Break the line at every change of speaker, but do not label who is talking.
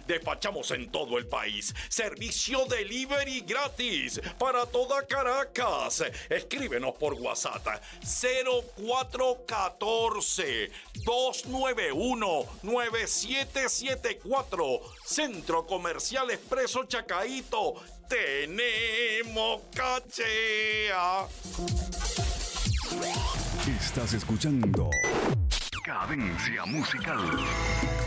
Despachamos en todo el país. Servicio delivery gratis para toda Caracas. Escríbenos por WhatsApp 0414-291-9774. Centro Comercial Expreso Chacaíto. Tenemos cachea.
Estás escuchando Cadencia Musical.